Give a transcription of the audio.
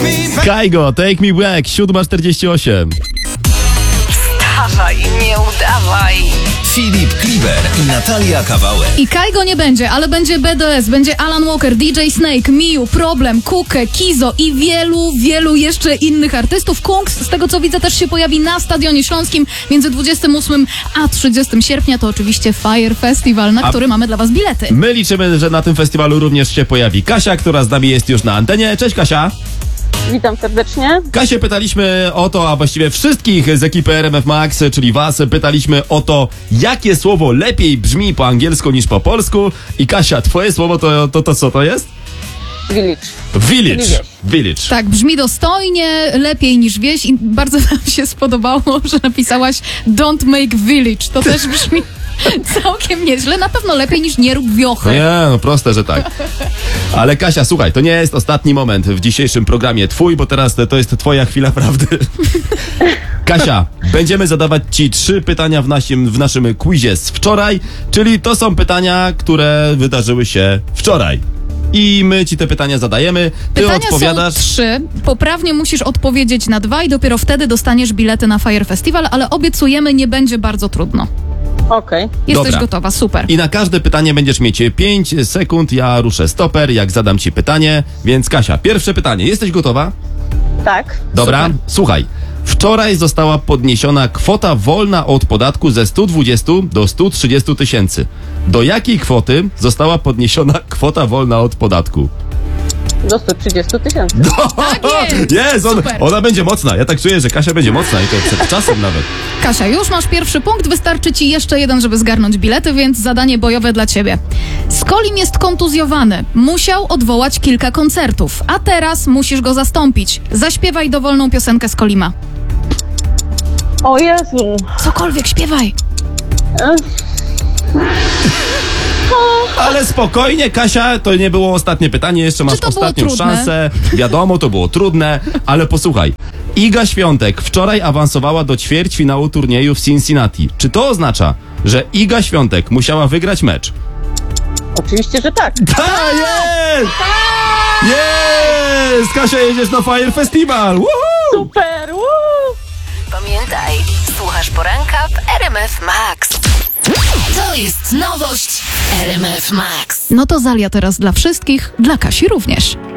Kaigo, Take Me Back, 7:48. Wstawaj, nie udawaj. Filip Kliber i Natalia Kawałek. I Kaigo nie będzie, ale będzie BDS, będzie Alan Walker, DJ Snake, Miu, Problem, Kukę, Kizo i wielu jeszcze innych artystów. Kungs, z tego co widzę, też się pojawi na Stadionie Śląskim między 28 a 30 sierpnia. To oczywiście Fire Festival, na który mamy dla was bilety. My liczymy, że na tym festiwalu również się pojawi Kasia, która z nami jest już na antenie. Cześć Kasia! Witam serdecznie. Kasię pytaliśmy o to, a właściwie wszystkich z ekipy RMF Max, czyli was, pytaliśmy o to, jakie słowo lepiej brzmi po angielsku niż po polsku. I Kasia, twoje słowo to co to jest? Village. Village. Tak, brzmi dostojnie, lepiej niż wieś i bardzo nam się spodobało, że napisałaś Don't make village. To też brzmi całkiem nieźle, na pewno lepiej niż nie rób wiochy. No proste, że tak. Ale Kasia, słuchaj, to nie jest ostatni moment w dzisiejszym programie twój, bo teraz to jest twoja chwila prawdy. Kasia, będziemy zadawać ci 3 pytania w naszym quizie z wczoraj, czyli to są pytania, które wydarzyły się wczoraj. I my ci te pytania zadajemy, ty Pytania odpowiadasz. są 3, poprawnie musisz odpowiedzieć na 2 i dopiero wtedy dostaniesz bilety na Fire Festival, ale obiecujemy, nie będzie bardzo trudno. Okej. Jesteś Dobra. gotowa, super. I na każde pytanie będziesz mieć 5 sekund, ja ruszę stoper, jak zadam ci pytanie. Więc Kasia, pierwsze pytanie, jesteś gotowa? Tak. Dobra, Super. słuchaj. Wczoraj została podniesiona kwota wolna od podatku ze 120 do 130 tysięcy. Do jakiej kwoty została podniesiona kwota wolna od podatku? Do 130 tysięcy. Tak jest! Jest, Super. ona będzie mocna. Ja tak czuję, że Kasia będzie mocna i to przed czasem nawet. Kasia, już masz pierwszy punkt, wystarczy ci jeszcze jeden, żeby zgarnąć bilety, więc zadanie bojowe dla ciebie. Skolim jest kontuzjowany, musiał odwołać kilka koncertów, a teraz musisz go zastąpić. Zaśpiewaj dowolną piosenkę Skolima. O Jezu. Cokolwiek, śpiewaj. Ale spokojnie, Kasia, to nie było ostatnie pytanie, jeszcze masz to było ostatnią trudne? szansę. Wiadomo, to było trudne, ale posłuchaj. Iga Świątek wczoraj awansowała do ćwierćfinału turnieju w Cincinnati. Czy to oznacza, że Iga Świątek musiała wygrać mecz? Oczywiście, że tak. Tak, jest! Jest! Kasia, jedziesz na Fire Festival! Woohoo! Super. Pamiętaj, słuchasz poranka w RMF Max. To jest nowość RMF Max. No to Zalia teraz dla wszystkich, dla Kasi również.